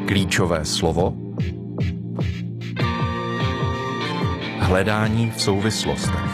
Klíčové slovo hledání v souvislostech.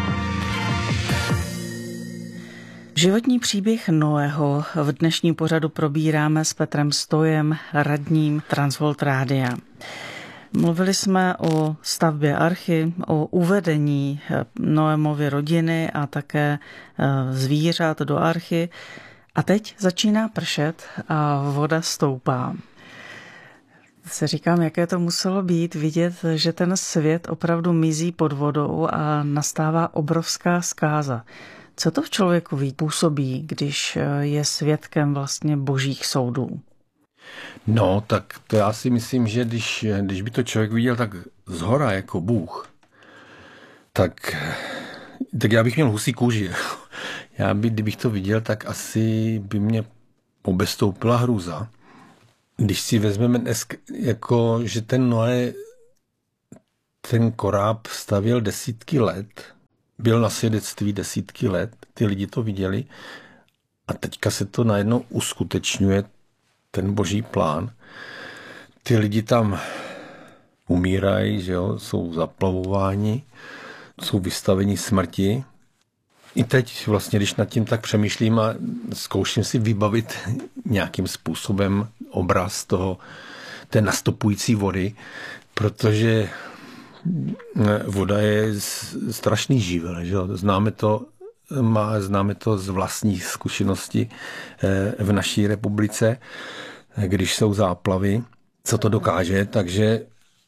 Životní příběh Noého v dnešním pořadu probíráme s Petrem Stojem, radním Transworld Rádia. Mluvili jsme o stavbě archy, o uvedení Noémovy rodiny a také zvířat do archy. A teď začíná pršet a voda stoupá. Se říkám, jaké to muselo být vidět, že ten svět opravdu mizí pod vodou a nastává obrovská zkáza. Co to v člověku působí, když je svědkem vlastně božích soudů? No, tak to já si myslím, že když by to člověk viděl tak zhora jako Bůh, tak já bych měl husí kůži. Kdybych to viděl, tak asi by mě obestoupila hrůza. Když si vezmeme dneska, jako, že ten Noé, ten koráb stavěl desítky let, byl na svědectví desítky let, ty lidi to viděli a teďka se to najednou uskutečňuje, ten boží plán. Ty lidi tam umírají, že jo, jsou zaplavováni, jsou vystaveni smrti. I teď vlastně, když nad tím tak přemýšlím a zkouším si vybavit nějakým způsobem obraz té nastupující vody, protože voda je strašný živel, že jo? Známe to z vlastní zkušenosti v naší republice, když jsou záplavy, co to dokáže, takže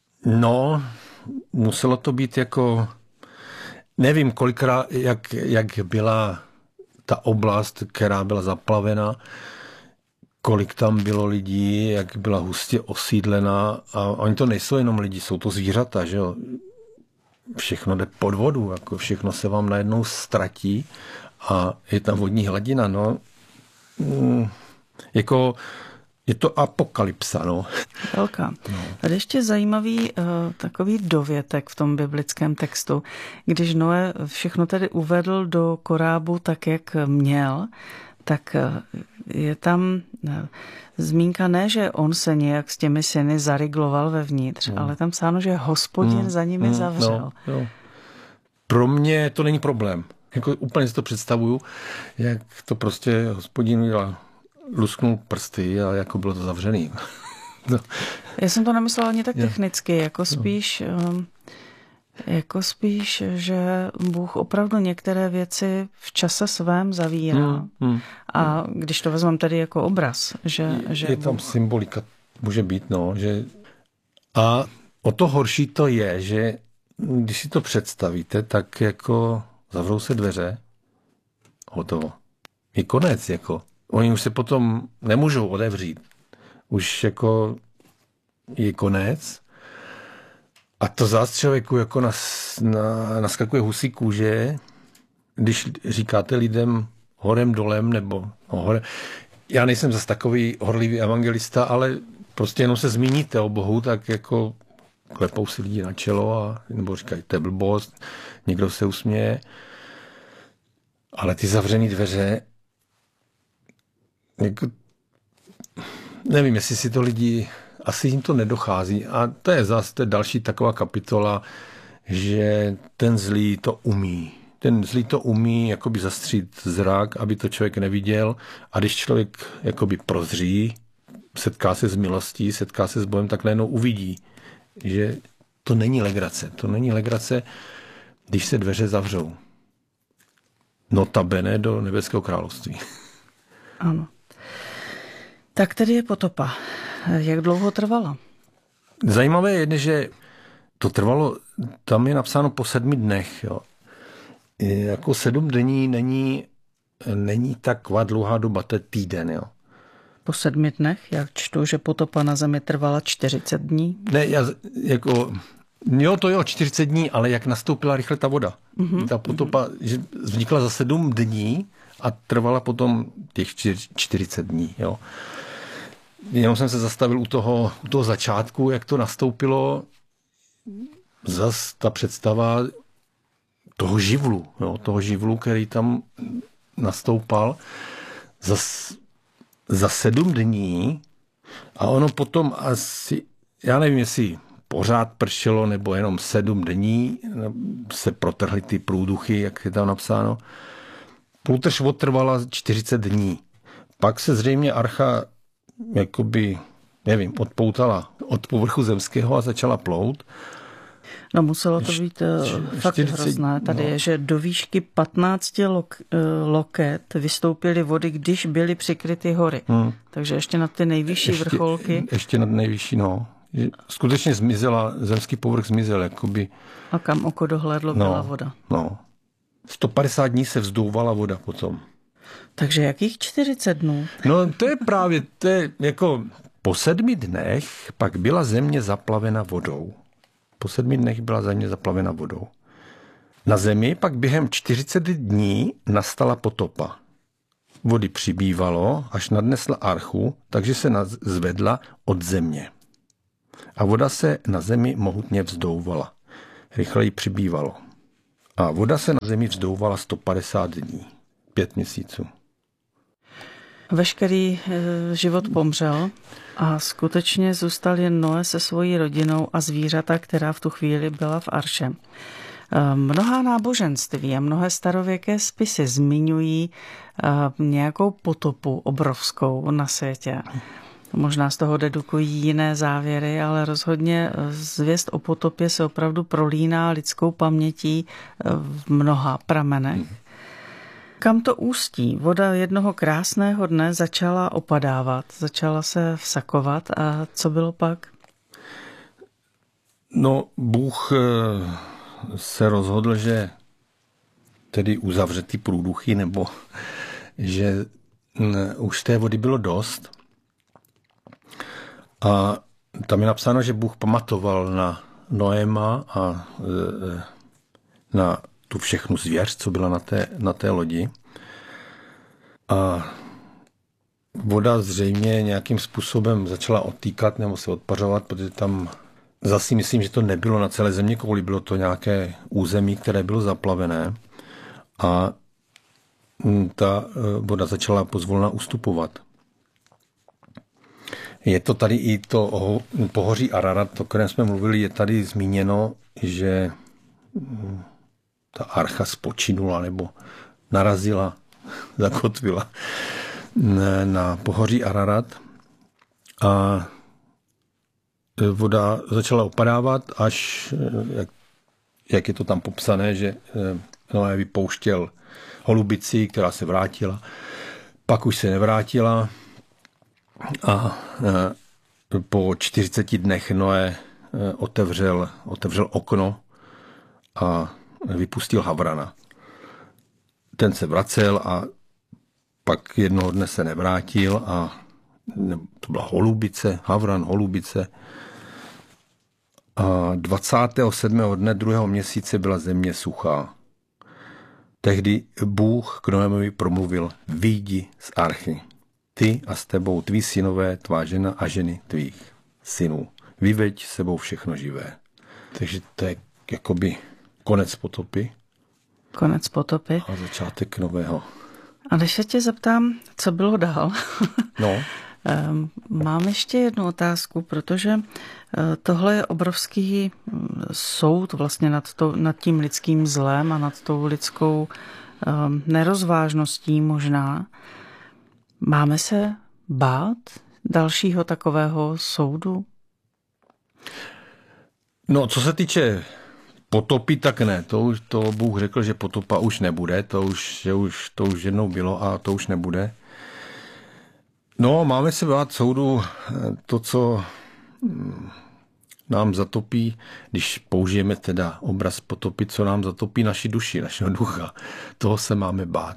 muselo to být jako, nevím kolikrát, jak byla ta oblast, která byla zaplavena, kolik tam bylo lidí, jak byla hustě osídlená a oni to nejsou jenom lidi, jsou to zvířata, že jo. Všechno jde pod vodu, jako všechno se vám najednou ztratí a je tam vodní hladina, jako je to apokalypsa, Velká. Tady ještě zajímavý takový dovětek v tom biblickém textu, když Noé všechno tedy uvedl do korábu tak, jak měl, tak je tam zmínka ne, že on se nějak s těmi syny zarigloval vevnitř, ale tam psáno, že Hospodin za nimi zavřel. No. Pro mě to není problém. Jako úplně si to představuju, jak to prostě Hospodin udělal. Lusknul prsty a jako bylo to zavřený. No. Já jsem to nemyslela ani tak technicky, jako spíš, že Bůh opravdu některé věci v čase svém zavírá. A když to vezmeme tedy jako obraz, že je tam symbolika, může být, že a o to horší to je, že když si to představíte, tak jako zavřou se dveře, hotovo. Je konec, jako. Oni už se potom nemůžou otevřít. Už jako je konec. A to zás člověku jako naskakuje husí kůže, když říkáte lidem horem dolem nebo hore. Já nejsem zase takový horlivý evangelista, ale prostě jenom se zmíníte o Bohu, tak jako klepou si lidi na čelo nebo říkají, to je blbost, někdo se usměje. Ale ty zavřený dveře, jako, nevím, jestli si to lidi, asi jim to nedochází. A to je zase další taková kapitola, že ten zlý to umí. Ten zlý to umí jakoby zastřít zrak, aby to člověk neviděl. A když člověk jakoby prozří, setká se s milostí, setká se s Bohem, tak najednou uvidí, že to není legrace. To není legrace, když se dveře zavřou. Notabene do nebeského království. Ano. Tak tedy je potopa. Jak dlouho trvala? Zajímavé je, že to trvalo, tam je napsáno po 7 dnech. Jo. Jako 7 dní není taková dlouhá doba, to je týden. Jo. Po 7 dnech? Já čtu, že potopa na zemi trvala 40 dní. Ne, to 40 dní, ale jak nastoupila rychle ta voda. Ta potopa že vznikla za 7 dní a trvala potom těch 40 dní. Jo. Jenom jsem se zastavil u toho začátku, jak to nastoupilo. Zas ta představa toho živlu, který tam nastoupal. Za 7 dní A ono potom asi, já nevím, jestli pořád pršelo, nebo jenom 7 dní se protrhly ty průduchy, jak je tam napsáno. Průtrž otrvala 40 dní. Pak se zřejmě archa jakoby, nevím, odpoutala od povrchu zemského a začala plout. No muselo to být fakt 40, hrozné. Tady je, že do výšky 15 loket vystoupily vody, když byly přikryty hory. Takže ještě na ty nejvyšší vrcholky. Ještě na nejvyšší, no. Skutečně zmizela, zemský povrch zmizel, jakoby. A kam oko dohlédlo, byla voda. No. 150 dní se vzdouvala voda potom. Takže jakých 40 dnů? No to je jako po 7 dnech pak byla země zaplavena vodou. Po 7 dnech byla země zaplavena vodou. Na zemi pak během 40 dní nastala potopa. Vody přibývalo, až nadnesla archu, takže se zvedla od země. A voda se na zemi mohutně vzdouvala. Rychleji přibývalo. A voda se na zemi vzdouvala 150 dní. 5 měsíců. Veškerý život pomřel a skutečně zůstal jen Noé se svojí rodinou a zvířata, která v tu chvíli byla v arše. Mnohá náboženství a mnohé starověké spisy zmiňují nějakou potopu obrovskou na světě. Možná z toho dedukují jiné závěry, ale rozhodně zvěst o potopě se opravdu prolíná lidskou pamětí v mnoha pramenech. Kam to ústí? Voda jednoho krásného dne začala opadávat, začala se vsakovat a co bylo pak? No, Bůh se rozhodl, že tedy uzavře ty průduchy, nebo že už té vody bylo dost. A tam je napsáno, že Bůh pamatoval na Noéma a na tu všechnu zvěř, co byla na té lodi. A voda zřejmě nějakým způsobem začala odtýkat nebo se odpařovat, protože tam zase myslím, že to nebylo na celé země kouli, bylo to nějaké území, které bylo zaplavené a ta voda začala pozvolna ustupovat. Je to tady i to pohoří Ararat, o kterém jsme mluvili, je tady zmíněno, že ta archa spočinula nebo narazila, zakotvila na pohoří Ararat a voda začala opadávat, až, jak je to tam popsané, že Noé vypouštěl holubici, která se vrátila, pak už se nevrátila a po 40 dnech Noé otevřel okno a vypustil havrana. Ten se vracel a pak jednoho dne se nevrátil a to byla holubice, havran, holubice. A 27. dne 2. měsíce byla země suchá. Tehdy Bůh k Noémovi promluvil: vyjdi z archy, ty a s tebou tví synové, tvá žena a ženy tvých synů. Vyveď sebou všechno živé. Takže to je jakoby konec potopy. Konec potopy. A začátek nového. A když se tě zeptám, co bylo dál? No. Mám ještě jednu otázku, protože tohle je obrovský soud vlastně nad tím lidským zlem a nad tou lidskou nerozvážností možná. Máme se bát dalšího takového soudu? No, co se týče potopy, tak ne. To Bůh řekl, že potopa už nebude. To už jednou bylo a to už nebude. No, máme se bát soudu, to, co nám zatopí, když použijeme teda obraz potopy, co nám zatopí naši duši, našeho ducha. Toho se máme bát.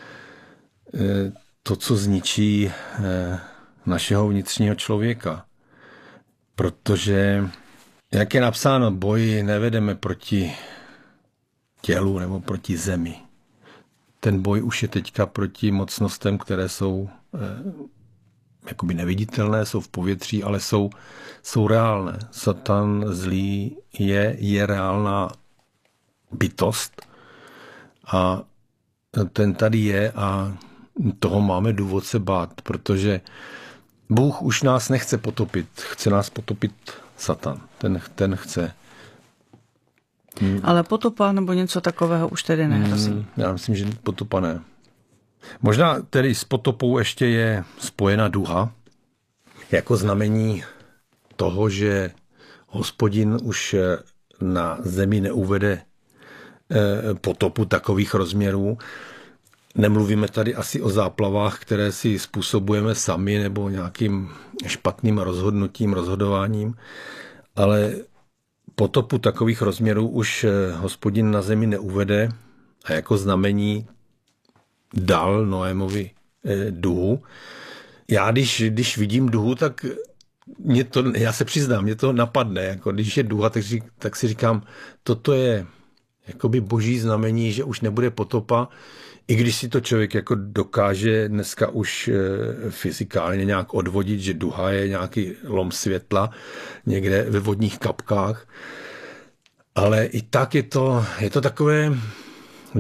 To, co zničí našeho vnitřního člověka. Protože, jak je napsáno, boj nevedeme proti tělu nebo proti zemi. Ten boj už je teďka proti mocnostem, které jsou jakoby neviditelné, jsou v povětří, ale jsou reálné. Satan zlý je reálná bytost a ten tady je a toho máme důvod se bát, protože Bůh už nás nechce potopit, chce nás potopit Satan. Ten chce. Ale potopa nebo něco takového už tedy nehrozí. Já myslím, že potopa ne. Možná tedy s potopou ještě je spojena duha, jako znamení toho, že Hospodin už na zemi neuvede potopu takových rozměrů. Nemluvíme tady asi o záplavách, které si způsobujeme sami nebo nějakým špatným rozhodováním, ale potopu takových rozměrů už Hospodin na zemi neuvede a jako znamení dal Noémovi duhu. Já když vidím duhu, tak já se přiznám, mě to napadne. Jako když je duha, tak si říkám, toto je jakoby boží znamení, že už nebude potopa, i když si to člověk jako dokáže dneska už fyzikálně nějak odvodit, že duha je nějaký lom světla někde ve vodních kapkách. Ale i tak je to takové